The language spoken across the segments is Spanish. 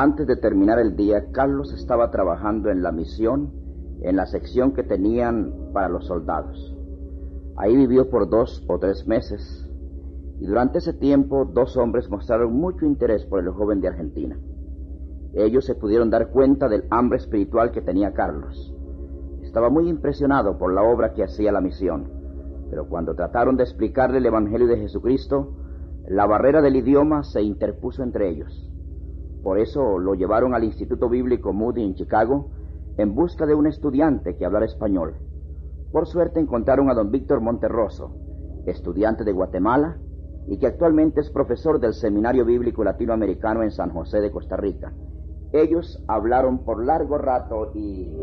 Antes de terminar el día, Carlos estaba trabajando en la misión, en la sección que tenían para los soldados. Ahí vivió por 2 o 3 meses, y durante ese tiempo 2 hombres mostraron mucho interés por el joven de Argentina. Ellos se pudieron dar cuenta del hambre espiritual que tenía Carlos. Estaba muy impresionado por la obra que hacía la misión, pero cuando trataron de explicarle el Evangelio de Jesucristo, la barrera del idioma se interpuso entre ellos. Por eso lo llevaron al Instituto Bíblico Moody en Chicago en busca de un estudiante que hablara español. Por suerte encontraron a don Víctor Monterroso, estudiante de Guatemala y que actualmente es profesor del Seminario Bíblico Latinoamericano en San José de Costa Rica. Ellos hablaron por largo rato y...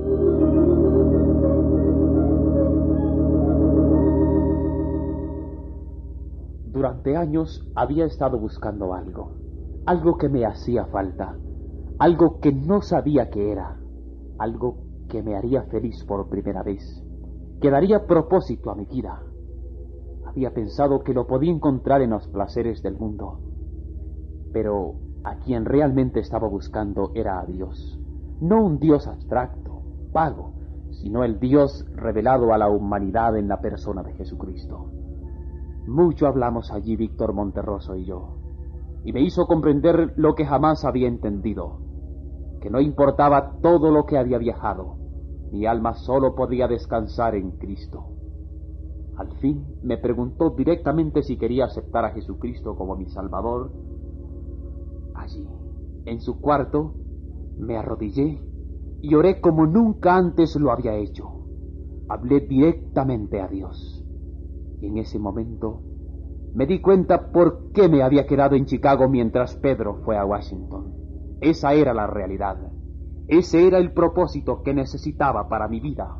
Durante años había estado buscando algo que me hacía falta, algo que no sabía qué era, algo que me haría feliz por primera vez, que daría propósito a mi vida. Había pensado que lo podía encontrar en los placeres del mundo, pero a quien realmente estaba buscando era a Dios, no un Dios abstracto, vago, sino el Dios revelado a la humanidad en la persona de Jesucristo. Mucho hablamos allí Víctor Monterroso y yo, y me hizo comprender lo que jamás había entendido, que no importaba todo lo que había viajado, mi alma solo podía descansar en Cristo. Al fin me preguntó directamente si quería aceptar a Jesucristo como mi Salvador. Allí, en su cuarto, me arrodillé y oré como nunca antes lo había hecho. Hablé directamente a Dios. Y en ese momento me di cuenta por qué me había quedado en Chicago mientras Pedro fue a Washington. Esa era la realidad. Ese era el propósito que necesitaba para mi vida.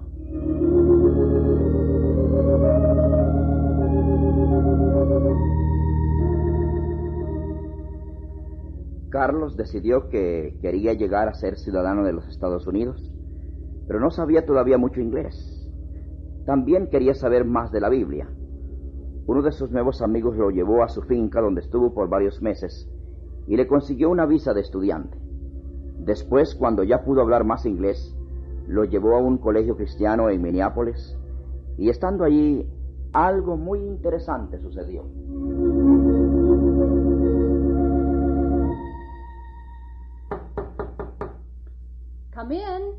Carlos decidió que quería llegar a ser ciudadano de los Estados Unidos, pero no sabía todavía mucho inglés. También quería saber más de la Biblia. Uno de sus nuevos amigos lo llevó a su finca donde estuvo por varios meses y le consiguió una visa de estudiante. Después, cuando ya pudo hablar más inglés, lo llevó a un colegio cristiano en Minneapolis y estando allí, algo muy interesante sucedió. Come in.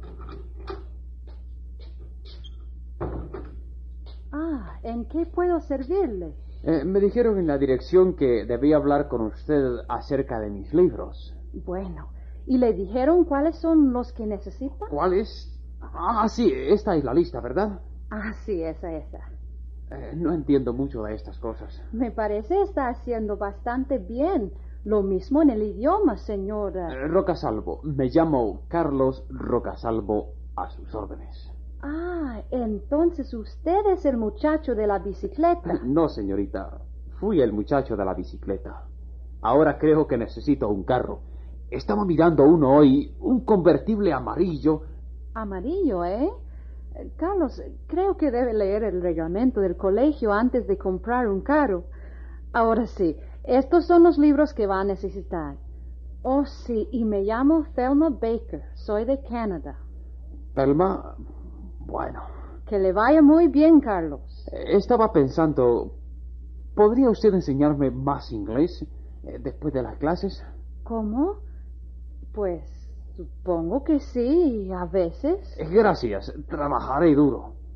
¿En qué puedo servirle? Me dijeron en la dirección que debía hablar con usted acerca de mis libros. Bueno, ¿y le dijeron cuáles son los que necesita? ¿Cuáles? Sí, esta es la lista, ¿verdad? Sí, esa. No entiendo mucho de estas cosas. Me parece está haciendo bastante bien. Lo mismo en el idioma, señora. Rocasalvo. Me llamo Carlos Rocasalvo, a sus órdenes. Entonces usted es el muchacho de la bicicleta. No, señorita. Fui el muchacho de la bicicleta. Ahora creo que necesito un carro. Estaba mirando uno hoy, un convertible amarillo. ¿Amarillo, eh? Carlos, creo que debe leer el reglamento del colegio antes de comprar un carro. Ahora sí, estos son los libros que va a necesitar. Oh, sí, y me llamo Thelma Baker. Soy de Canadá. Thelma, bueno. Que le vaya muy bien, Carlos. Estaba pensando, ¿podría usted enseñarme más inglés después de las clases? ¿Cómo? Pues supongo que sí, a veces. Gracias, trabajaré duro.